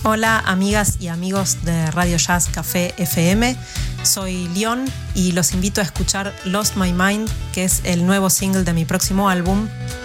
Hola amigas y amigos de Radio Jazz Café FM, soy Leon y los invito a escuchar Lost My Mind, que es el nuevo single de mi próximo álbum,